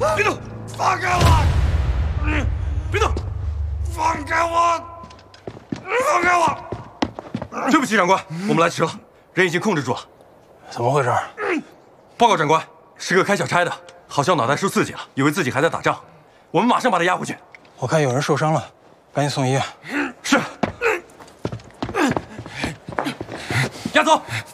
别动！放开我！别动！放开我！放开我！对不起，长官，我们来迟了，人已经控制住了。 怎么回事？ 报告长官，师哥开小差的，好像脑袋受刺激了，以为自己还在打仗。我们马上把他押回去。 我看有人受伤了，赶紧送医院。 是。押走。